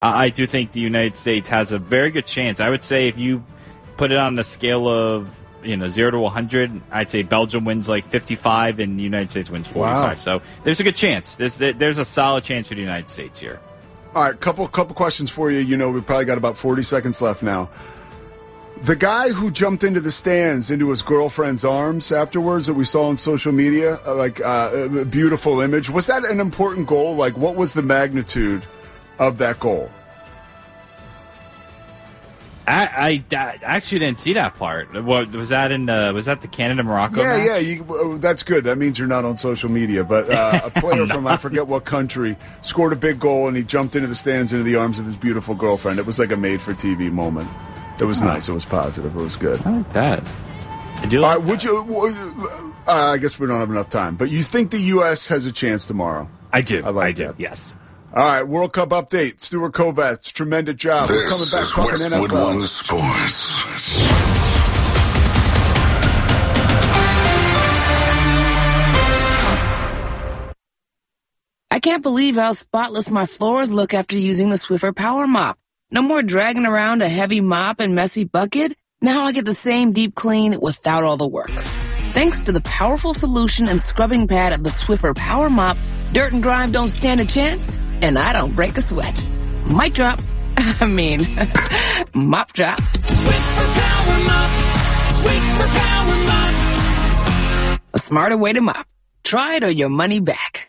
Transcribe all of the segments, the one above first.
I do think the United States has a very good chance. I would say if you put it on a scale of 0 to 100, I'd say Belgium wins like 55 and the United States wins 45. Wow. So there's a good chance. There's a solid chance for the United States here. All right, couple questions for you. We've probably got about 40 seconds left now. The guy who jumped into the stands, into his girlfriend's arms afterwards that we saw on social media, a beautiful image, was that an important goal? Like, what was the magnitude of that goal? I actually didn't see that part. What was that was that the Canada-Morocco match? Yeah, that's good. That means you're not on social media. But a player from I forget what country scored a big goal, and he jumped into the stands, into the arms of his beautiful girlfriend. It was like a made-for-TV moment. It was nice. It was positive. It was good. I like that. I do like that. Would you? I guess we don't have enough time. But you think the U.S. has a chance tomorrow? I do. I do. Yes. All right, World Cup update. Stuart Kovacs, tremendous job. This We're coming back is talking Westwood NFL. One Sports. I can't believe how spotless my floors look after using the Swiffer Power Mop. No more dragging around a heavy mop and messy bucket. Now I get the same deep clean without all the work. Thanks to the powerful solution and scrubbing pad of the Swiffer Power Mop, dirt and grime don't stand a chance, and I don't break a sweat. Mic drop. Mop drop. Swiffer Power Mop. Swiffer Power Mop. A smarter way to mop. Try it or your money back.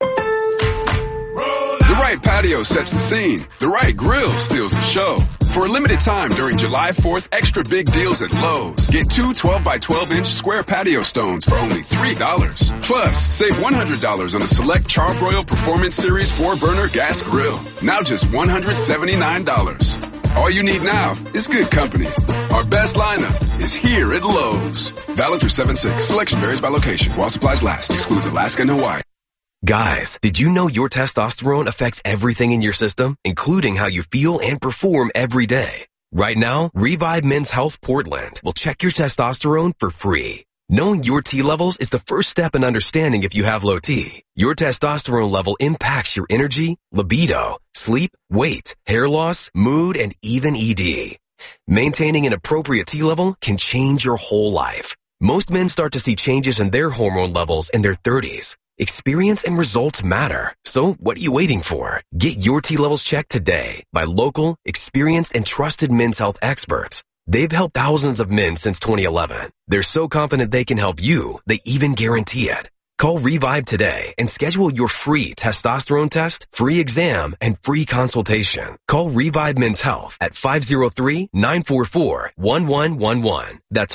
The right patio sets the scene. The right grill steals the show. For a limited time during July 4th, extra big deals at Lowe's. Get two 12 by 12-inch square patio stones for only $3. Plus, save $100 on the select Charbroil Performance Series 4-burner gas grill. Now just $179. All you need now is good company. Our best lineup is here at Lowe's. Valid through 7/6. Selection varies by location. While supplies last. Excludes Alaska and Hawaii. Guys, did you know your testosterone affects everything in your system, including how you feel and perform every day? Right now, Revive Men's Health Portland will check your testosterone for free. Knowing your T levels is the first step in understanding if you have low T. Your testosterone level impacts your energy, libido, sleep, weight, hair loss, mood, and even ED. Maintaining an appropriate T level can change your whole life. Most men start to see changes in their hormone levels in their 30s. Experience and results matter. So what are you waiting for? Get your T levels checked today by local, experienced, and trusted men's health experts. They've helped thousands of men since 2011. They're so confident they can help you, they even guarantee it. Call Revive today and schedule your free testosterone test, free exam, and free consultation. Call Revive Men's Health at 503-944-1111. That's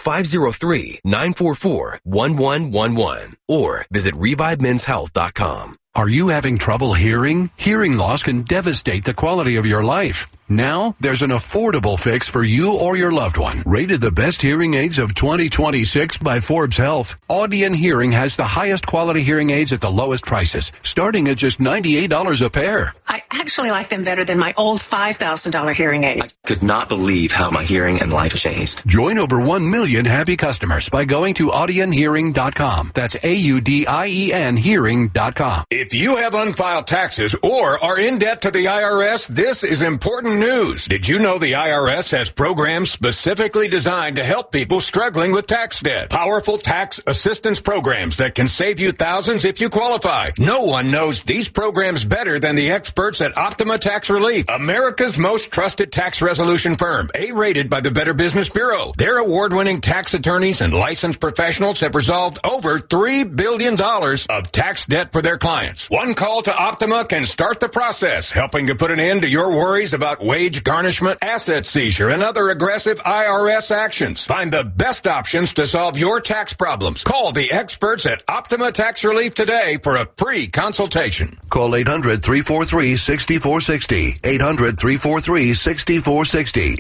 503-944-1111. Or visit ReviveMen'sHealth.com. Are you having trouble hearing? Hearing loss can devastate the quality of your life. Now, there's an affordable fix for you or your loved one. Rated the best hearing aids of 2026 by Forbes Health, Audion Hearing has the highest quality hearing aids at the lowest prices, starting at just $98 a pair. I actually like them better than my old $5,000 hearing aid. I could not believe how my hearing and life changed. Join over 1 million happy customers by going to AudionHearing.com. That's AUDIEN Hearing.com. If you have unfiled taxes or are in debt to the IRS, this is important news. Did you know the IRS has programs specifically designed to help people struggling with tax debt? Powerful tax assistance programs that can save you thousands if you qualify. No one knows these programs better than the experts at Optima Tax Relief, America's most trusted tax resolution firm, A-rated by the Better Business Bureau. Their award-winning tax attorneys and licensed professionals have resolved over $3 billion of tax debt for their clients. One call to Optima can start the process, helping to put an end to your worries about wage garnishment, asset seizure, and other aggressive IRS actions. Find the best options to solve your tax problems. Call the experts at Optima Tax Relief today for a free consultation. Call 800-343-6460. 800-343-6460.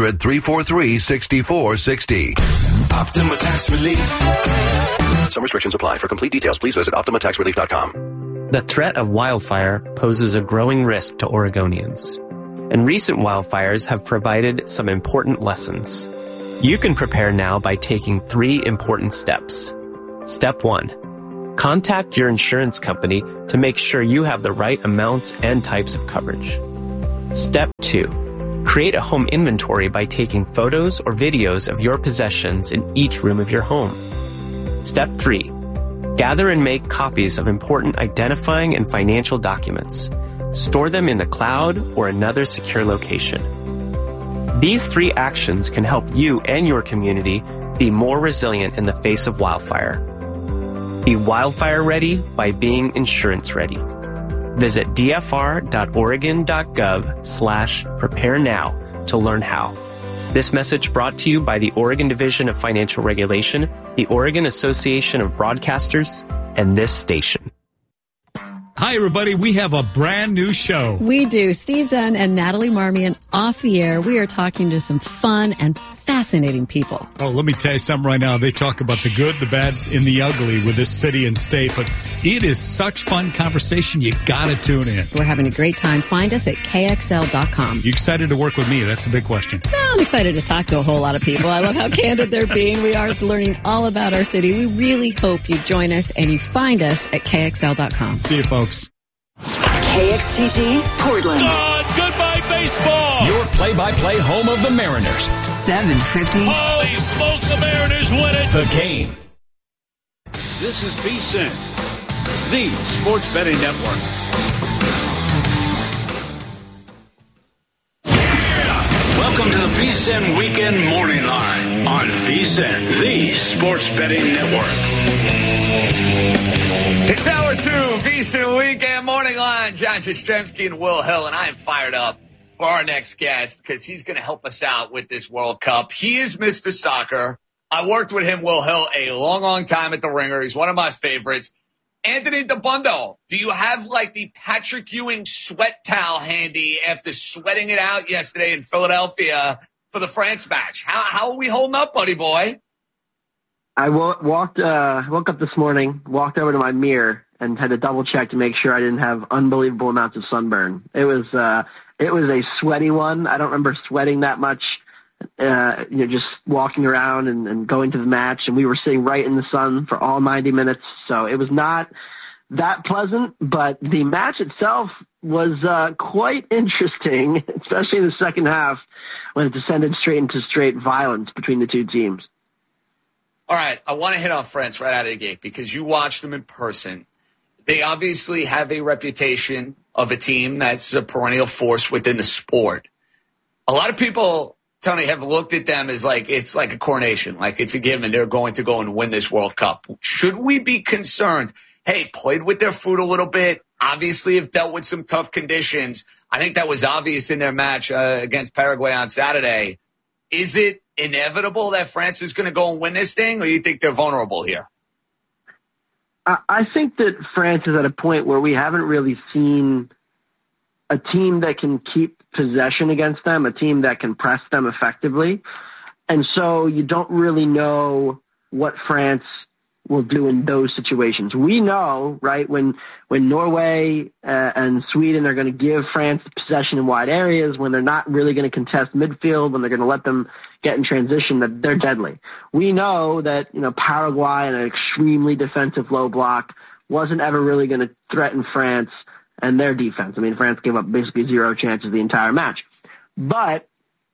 800-343-6460. Optima Tax Relief. Some restrictions apply. For complete details, please visit OptimaTaxRelief.com. The threat of wildfire poses a growing risk to Oregonians, and recent wildfires have provided some important lessons. You can prepare now by taking 3 important steps. Step 1. Contact your insurance company to make sure you have the right amounts and types of coverage. Step 2. Create a home inventory by taking photos or videos of your possessions in each room of your home. Step 3. Gather and make copies of important identifying and financial documents. Store them in the cloud or another secure location. These 3 actions can help you and your community be more resilient in the face of wildfire. Be wildfire ready by being insurance ready. Visit dfr.oregon.gov/prepare now to learn how. This message brought to you by the Oregon Division of Financial Regulation, the Oregon Association of Broadcasters, and this station. Hi, everybody. We have a brand new show. We do. Steve Dunn and Natalie Marmion off the air. We are talking to some fun and fascinating people. Oh, let me tell you something right now. They talk about the good, the bad, and the ugly with this city and state, but it is such fun conversation. You got to tune in. We're having a great time. Find us at KXL.com. You excited to work with me? That's a big question. No, I'm excited to talk to a whole lot of people. I love how candid they're being. We are learning all about our city. We really hope you join us and you find us at KXL.com. See you, folks. KXTG Portland. Goodbye, baseball. Your play-by-play home of the Mariners. 750. Holy smokes, the Mariners win it. The Game. This is VSiN, the Sports Betting Network. Welcome to the VSiN Weekend Morning Line on VSiN, the Sports Betting Network. It's hour 2, VSiN Weekend Morning Line. John Jastrzemski and Will Hill, and I am fired up for our next guest because he's going to help us out with this World Cup. He is Mr. Soccer. I worked with him, Will Hill, a long, long time at the Ringer. He's one of my favorites. Anthony Dabbundo, do you have like the Patrick Ewing sweat towel handy after sweating it out yesterday in Philadelphia for the France match? How are we holding up, buddy boy? I woke up this morning, walked over to my mirror, and had to double check to make sure I didn't have unbelievable amounts of sunburn. It was a sweaty one. I don't remember sweating that much. Just walking around and going to the match, and we were sitting right in the sun for all 90 minutes. So it was not that pleasant, but the match itself was quite interesting, especially in the second half when it descended straight into straight violence between the two teams. All right, I want to hit on France right out of the gate because you watched them in person. They obviously have a reputation of a team that's a perennial force within the sport. A lot of people, Tony, have looked at them as like it's like a coronation, like it's a given. They're going to go and win this World Cup. Should we be concerned? Hey, played with their food a little bit. Obviously, have dealt with some tough conditions. I think that was obvious in their match against Paraguay on Saturday. Is it inevitable that France is going to go and win this thing, or you think they're vulnerable here? I think that France is at a point where we haven't really seen a team that can keep possession against them, a team that can press them effectively. And so you don't really know what France will do in those situations. We know, right, when Norway and Sweden are going to give France possession in wide areas, when they're not really going to contest midfield, when they're going to let them get in transition, that they're deadly. We know that, Paraguay in an extremely defensive low block wasn't ever really going to threaten France and their defense. I mean, France gave up basically 0 chances the entire match. But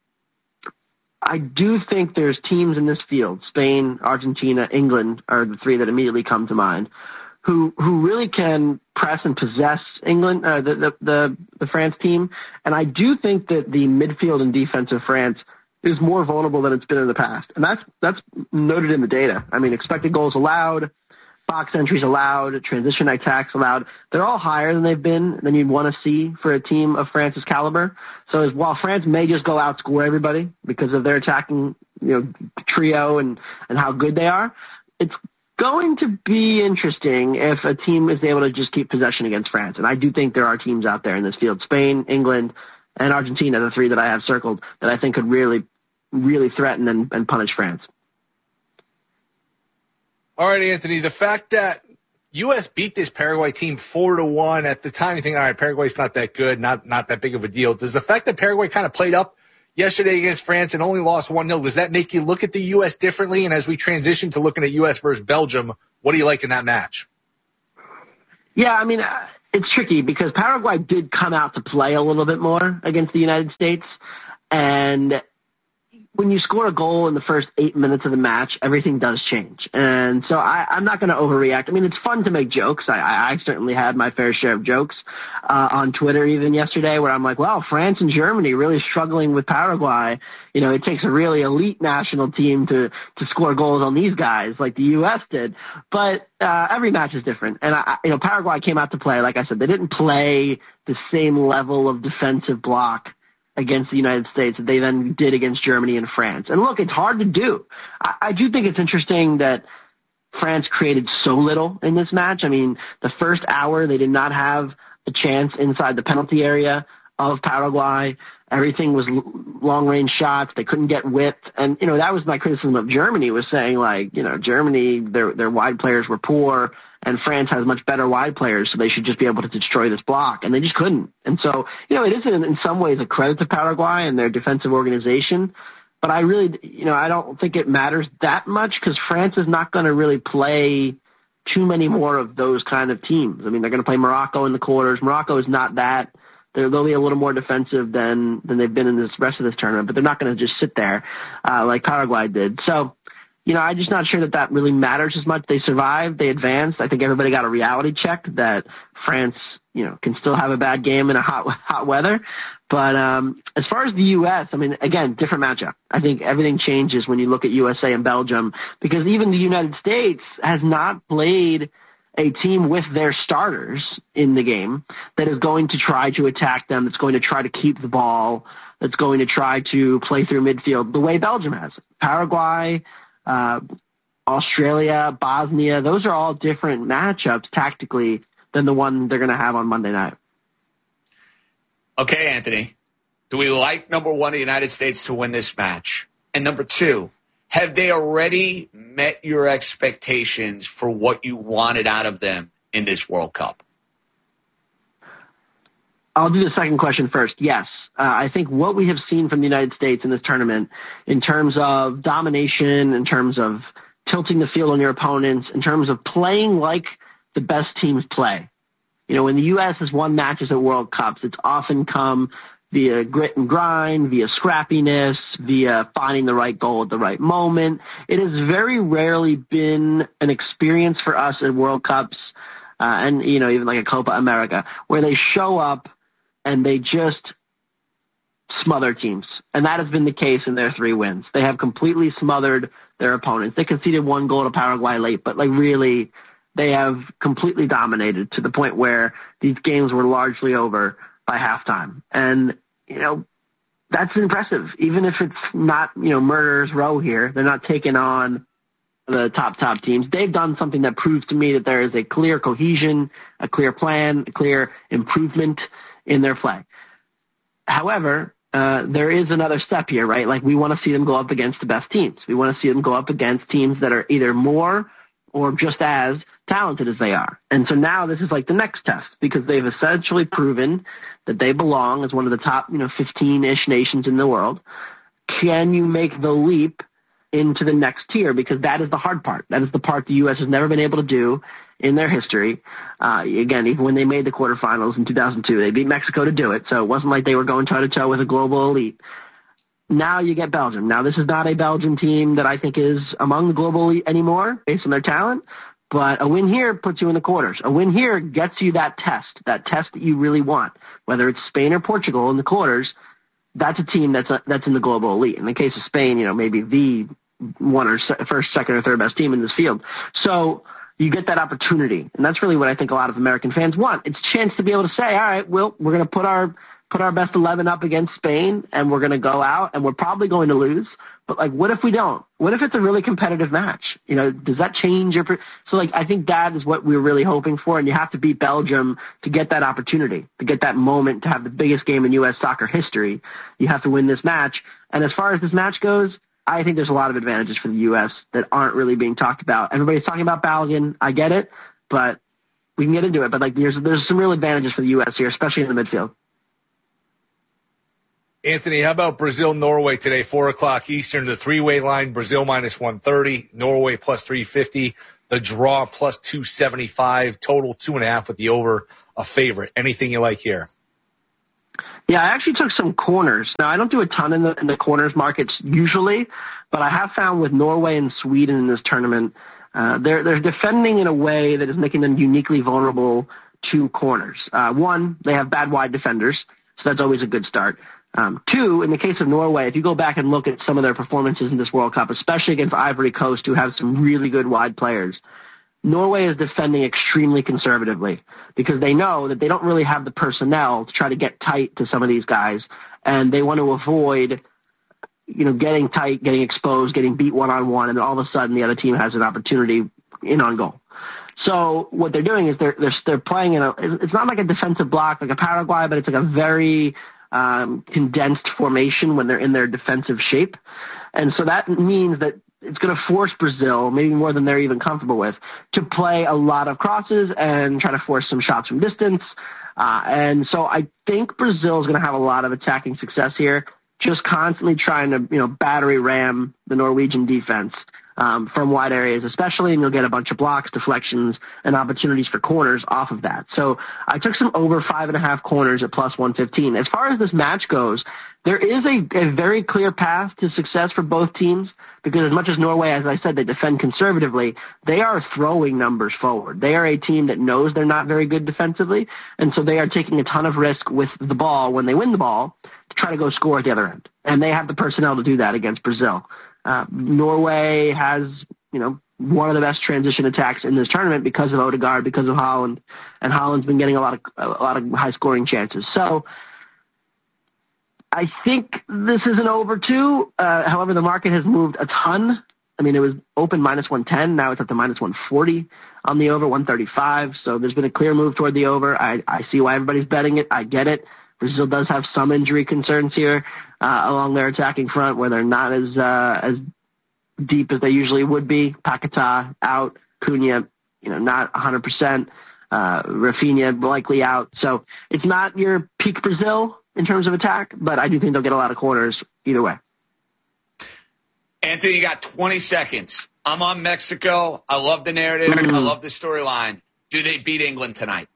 I do think there's teams in this field, Spain, Argentina, England are the 3 that immediately come to mind, who really can press and possess England, the France team. And I do think that the midfield and defense of France is more vulnerable than it's been in the past. And that's noted in the data. I mean, expected goals allowed, box entries allowed, transition attacks allowed. They're all higher than they've been than you'd want to see for a team of France's caliber. So while France may just go outscore everybody because of their attacking, trio and how good they are, it's going to be interesting if a team is able to just keep possession against France. And I do think there are teams out there in this field, Spain, England, and Argentina, the 3 that I have circled, that I think could really, really threaten and punish France. All right, Anthony, the fact that U.S. beat this Paraguay team 4-1 at the time, you think, all right, Paraguay's not that good, not that big of a deal. Does the fact that Paraguay kind of played up yesterday against France and only lost 1-0, does that make you look at the U.S. differently? And as we transition to looking at U.S. versus Belgium, what do you like in that match? Yeah, I mean, It's tricky because Paraguay did come out to play a little bit more against the United States. And when you score a goal in the first 8 minutes of the match, everything does change. And so I'm not going to overreact. I mean, it's fun to make jokes. I certainly had my fair share of jokes on Twitter even yesterday where I'm like, well, France and Germany really struggling with Paraguay. You know, it takes a really elite national team to score goals on these guys like the U.S. did. But every match is different. And, Paraguay came out to play. Like I said, they didn't play the same level of defensive block against the United States that they then did against Germany and France. And look, it's hard to do. I do think it's interesting that France created so little in this match. I mean, the first hour, they did not have a chance inside the penalty area of Paraguay. Everything was long-range shots. They couldn't get width. And, that was my criticism of Germany, was saying, Germany, their wide players were poor, and France has much better wide players, so they should just be able to destroy this block. And they just couldn't. And so, it is in some ways a credit to Paraguay and their defensive organization. But I really, I don't think it matters that much because France is not going to really play too many more of those kind of teams. I mean, they're going to play Morocco in the quarters. Morocco is not that. They'll be a little more defensive than they've been in this rest of this tournament, but they're not going to just sit there like Paraguay did. So, I'm just not sure that really matters as much. They survived. They advanced. I think everybody got a reality check that France, can still have a bad game in a hot weather. But as far as the U.S., I mean, again, different matchup. I think everything changes when you look at USA and Belgium because even the United States has not played a team with their starters in the game that is going to try to attack them, that's going to try to keep the ball, that's going to try to play through midfield the way Belgium has. Paraguay, Australia, Bosnia, those are all different matchups tactically than the one they're going to have on Monday night. Okay, Anthony, do we like, number one, the United States to win this match? And number two, have they already met your expectations for what you wanted out of them in this World Cup? I'll do the second question first. Yes. I think what we have seen from the United States in this tournament in terms of domination, in terms of tilting the field on your opponents, in terms of playing like the best teams play. When the U.S. has won matches at World Cups, it's often come via grit and grind, via scrappiness, via finding the right goal at the right moment. It has very rarely been an experience for us at World Cups and, even like a Copa America, where they show up and they just smother teams. And that has been the case in their 3 wins. They have completely smothered their opponents. They conceded 1 goal to Paraguay late, but really they have completely dominated to the point where these games were largely over by halftime. And, that's impressive. Even if it's not, murderer's row here, they're not taking on the top teams. They've done something that proves to me that there is a clear cohesion, a clear plan, a clear improvement in their play. However, there is another step here, right? Like we want to see them go up against the best teams. We want to see them go up against teams that are either more or just as talented as they are. And so now this is like the next test because they've essentially proven that they belong as one of the top, 15-ish nations in the world. Can you make the leap into the next tier? Because that is the hard part. That is the part the U.S. has never been able to do in their history. Again, even when they made the quarterfinals in 2002, they beat Mexico to do it. So it wasn't like they were going toe-to-toe with a global elite. Now you get Belgium. Now this is not a Belgium team that I think is among the global elite anymore based on their talent. But a win here puts you in the quarters. A win here gets you that test that you really want. Whether it's Spain or Portugal in the quarters, that's a team that's in the global elite. In the case of Spain, maybe the one or first, second, or third best team in this field. So you get that opportunity, and that's really what I think a lot of American fans want. It's a chance to be able to say, all right, we're going to put our best 11 up against Spain, and we're going to go out, and we're probably going to lose. But, what if we don't? What if it's a really competitive match? Does that change your – so, I think that is what we're really hoping for, and you have to beat Belgium to get that opportunity, to get that moment, to have the biggest game in U.S. soccer history. You have to win this match. And as far as this match goes, I think there's a lot of advantages for the U.S. that aren't really being talked about. Everybody's talking about Balogun. I get it, but we can get into it. But, there's some real advantages for the U.S. here, especially in the midfield. Anthony, how about Brazil-Norway today, 4 o'clock Eastern, the 3-way line, Brazil -130, Norway +350. The draw plus 275, total 2.5 with the over a favorite. Anything you like here? Yeah, I actually took some corners. Now, I don't do a ton in the corners markets usually, but I have found with Norway and Sweden in this tournament, they're defending in a way that is making them uniquely vulnerable to corners. One, they have bad wide defenders, so that's always a good start. Two, in the case of Norway, if you go back and look at some of their performances in this World Cup, especially against Ivory Coast, who have some really good wide players, Norway is defending extremely conservatively because they know that they don't really have the personnel to try to get tight to some of these guys, and they want to avoid, getting tight, getting exposed, getting beat one-on-one, and then all of a sudden the other team has an opportunity in on goal. So what they're doing is they're playing it's not like a defensive block like a Paraguay, but it's like a very condensed formation when they're in their defensive shape. And so that means that it's going to force Brazil, maybe more than they're even comfortable with, to play a lot of crosses and try to force some shots from distance. And so I think Brazil is going to have a lot of attacking success here, just constantly trying to, battery ram the Norwegian defense from wide areas especially, and you'll get a bunch of blocks, deflections, and opportunities for corners off of that. So I took some over 5.5 corners at plus 115. As far as this match goes, there is a very clear path to success for both teams because as much as Norway, as I said, they defend conservatively, they are throwing numbers forward. They are a team that knows they're not very good defensively, and so they are taking a ton of risk with the ball when they win the ball to try to go score at the other end. And they have the personnel to do that against Brazil. Norway has, one of the best transition attacks in this tournament because of Odegaard, because of Haaland, and Haaland's been getting a lot of high scoring chances. So I think this is an over 2. However, the market has moved a ton. I mean, it was open minus 110. Now it's up to minus 140 on the over, 135. So there's been a clear move toward the over. I see why everybody's betting it. I get it. Brazil does have some injury concerns here along their attacking front where they're not as deep as they usually would be. Paquetá out, Cunha, not 100%, Rafinha likely out. So it's not your peak Brazil in terms of attack, but I do think they'll get a lot of corners either way. Anthony, you got 20 seconds. I'm on Mexico. I love the narrative. I love the storyline. Do they beat England tonight?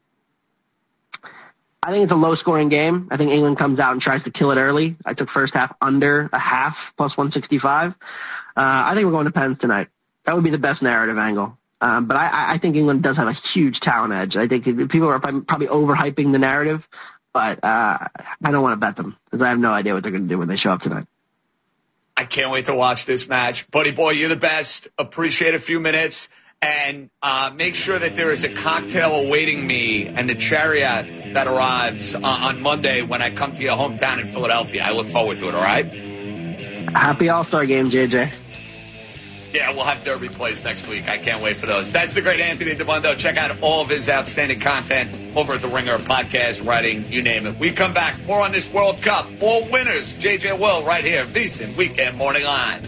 I think it's a low-scoring game. I think England comes out and tries to kill it early. I took first half under a half, plus 165. I think we're going to pens tonight. That would be the best narrative angle. But I think England does have a huge talent edge. I think people are probably overhyping the narrative, but I don't want to bet them because I have no idea what they're going to do when they show up tonight. I can't wait to watch this match. Buddy boy, you're the best. Appreciate a few minutes. And make sure that there is a cocktail awaiting me and the chariot that arrives on Monday when I come to your hometown in Philadelphia. I look forward to it, all right? Happy All-Star game, JJ. Yeah, we'll have Derby plays next week. I can't wait for those. That's the great Anthony Dabbundo. Check out all of his outstanding content over at The Ringer, podcast, writing, you name it. We come back, more on this World Cup. All winners, JJ Will, right here, VSiN Weekend Morning Line.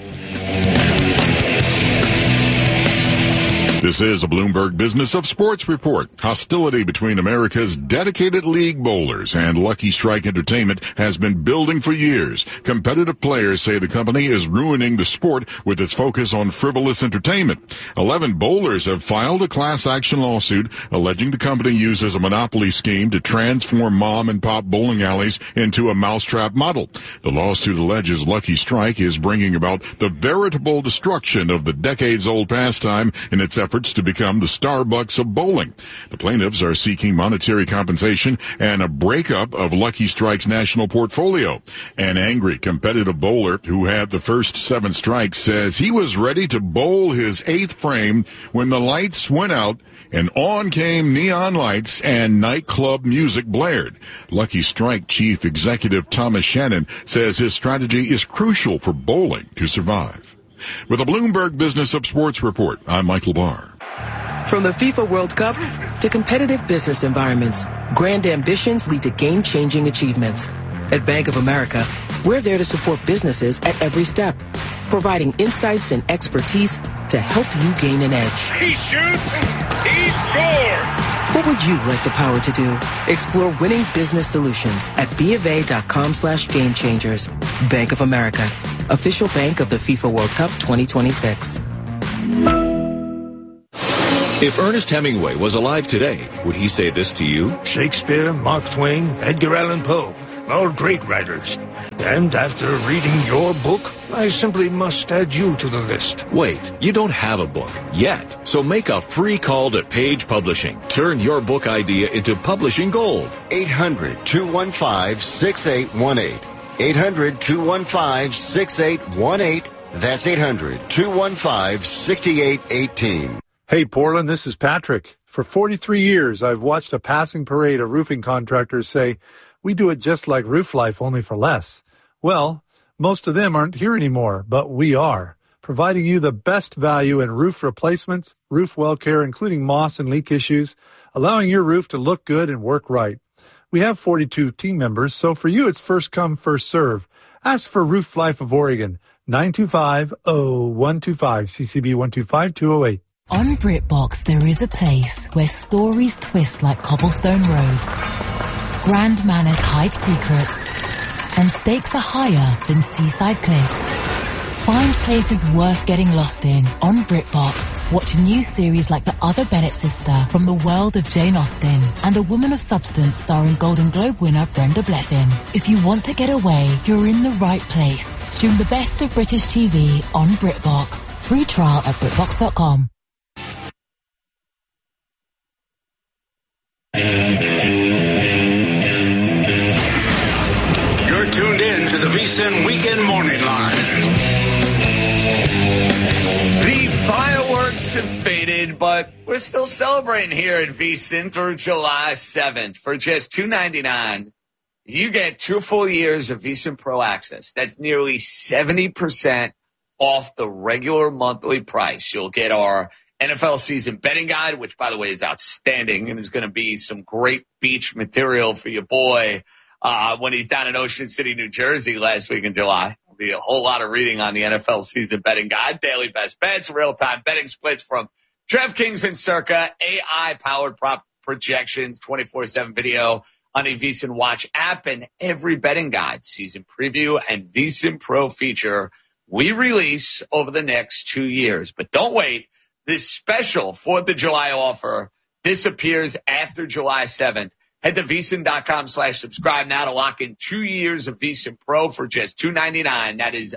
This is a Bloomberg Business of Sports report. Hostility between America's dedicated league bowlers and Lucky Strike Entertainment has been building for years. Competitive players say the company is ruining the sport with its focus on frivolous entertainment. 11 bowlers have filed a class action lawsuit alleging the company uses a monopoly scheme to transform mom and pop bowling alleys into a mousetrap model. The lawsuit alleges Lucky Strike is bringing about the veritable destruction of the decades-old pastime in its efforts to become the Starbucks of bowling. The plaintiffs are seeking monetary compensation and a breakup of Lucky Strike's national portfolio. An angry competitive bowler who had the first 7 strikes says he was ready to bowl his 8th frame when the lights went out and on came neon lights and nightclub music blared. Lucky Strike Chief Executive Thomas Shannon says his strategy is crucial for bowling to survive. With a Bloomberg Business of Sports report, I'm Michael Barr. From the FIFA World Cup to competitive business environments, grand ambitions lead to game-changing achievements. At Bank of America, we're there to support businesses at every step, providing insights and expertise to help you gain an edge. He shoots, he scores! What would you like the power to do? Explore winning business solutions at BofA.com/gamechangers. Bank of America, official bank of the FIFA World Cup 2026. If Ernest Hemingway was alive today, would he say this to you? Shakespeare, Mark Twain, Edgar Allan Poe, all great writers. And after reading your book, I simply must add you to the list. Wait, you don't have a book yet. So make a free call to Page Publishing. Turn your book idea into publishing gold. 800-215-6818. 800-215-6818. That's 800-215-6818. Hey, Portland, this is Patrick. For 43 years, I've watched a passing parade of roofing contractors say, we do it just like Roof Life, only for less. Well, most of them aren't here anymore, but we are, providing you the best value in roof replacements, roof well care, including moss and leak issues, allowing your roof to look good and work right. We have 42 team members, so for you, it's first come, first serve. Ask for Roof Life of Oregon, 925-0125, CCB 125208. On BritBox, there is a place where stories twist like cobblestone roads, grand manners hide secrets, and stakes are higher than seaside cliffs. Find places worth getting lost in on BritBox. Watch new series like The Other Bennett Sister from the world of Jane Austen and A Woman of Substance starring Golden Globe winner Brenda Blethyn. If you want to get away, you're in the right place. Stream the best of British TV on BritBox. Free trial at BritBox.com. You're tuned in to the VSiN Weekend Morning Line. The fireworks have faded, but we're still celebrating here at VSiN through July 7th. For just $2.99, you get 2 full years of VSiN Pro Access. That's nearly 70% off the regular monthly price. You'll get our NFL season betting guide, which, by the way, is outstanding and is going to be some great beach material for your boy when he's down in Ocean City, New Jersey last week in July. There'll be a whole lot of reading on the NFL season betting guide, daily best bets, real-time betting splits from DraftKings and Circa, AI-powered prop projections, 24/7 video on a VSiN Watch app, and every betting guide, season preview, and VSiN Pro feature we release over the next 2 years. But don't wait. This special 4th of July offer disappears after July 7th. Head to VSiN.com/subscribe now to lock in 2 years of VSiN Pro for just $2.99. That is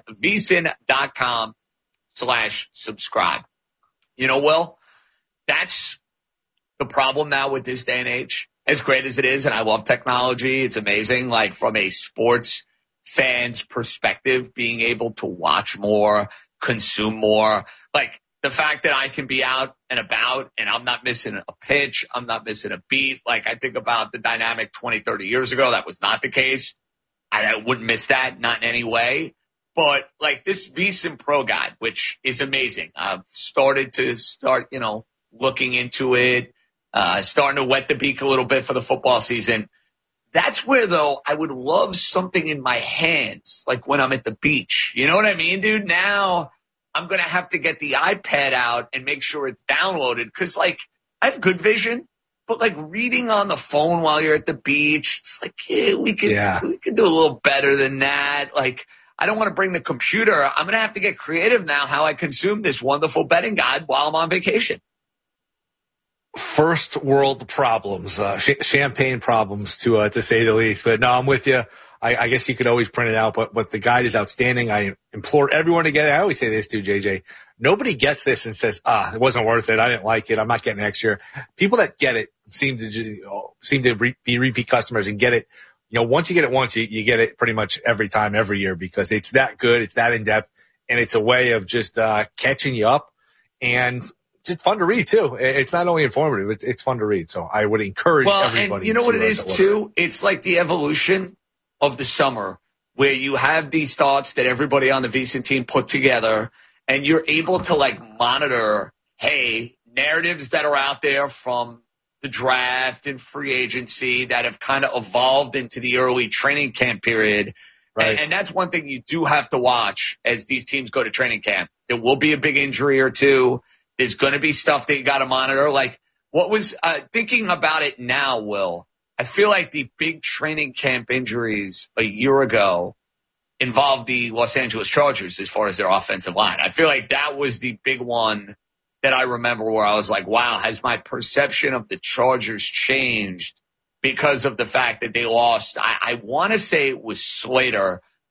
VSiN.com/subscribe. You know, Will, that's the problem now with this day and age. As great as it is, and I love technology, it's amazing, like from a sports fan's perspective, being able to watch more, consume more, like the fact that I can be out and about and I'm not missing a pitch, I'm not missing a beat. Like I think about the dynamic 20, 30 years ago, that was not the case. I wouldn't miss that, not in any way. But like this VSiN Pro guide, which is amazing. I've started, looking into it, starting to wet the beak a little bit for the football season. That's where, though, I would love something in my hands, like when I'm at the beach. You know what I mean, dude? Now I'm going to have to get the iPad out and make sure it's downloaded because, like, I have good vision, but, like, reading on the phone while you're at the beach, it's like, we could do a little better than that. Like, I don't want to bring the computer. I'm going to have to get creative now how I consume this wonderful betting guide while I'm on vacation. First world problems, champagne problems to say the least. But no, I'm with you. I guess you could always print it out, but the guide is outstanding. I implore everyone to get it. I always say this too, JJ. Nobody gets this and says, it wasn't worth it. I didn't like it. I'm not getting it next year. People that get it seem to be repeat customers and get it. You know, once you get it once, you get it pretty much every time, every year, because it's that good. It's that in depth, and it's a way of just catching you up, and it's fun to read too. It's not only informative; it's fun to read. So I would encourage everybody. And you know what it is too? It's like the evolution of the summer, where you have these thoughts that everybody on the VSiN team put together, and you're able to like monitor, hey, narratives that are out there from the draft and free agency that have kind of evolved into the early training camp period. Right. And that's one thing you do have to watch as these teams go to training camp. There will be a big injury or two. There's going to be stuff that you got to monitor. Like what was thinking about it now, Will, I feel like the big training camp injuries a year ago involved the Los Angeles Chargers as far as their offensive line. I feel like that was the big one that I remember where I was like, wow, has my perception of the Chargers changed because of the fact that they lost? I want to say it was Slater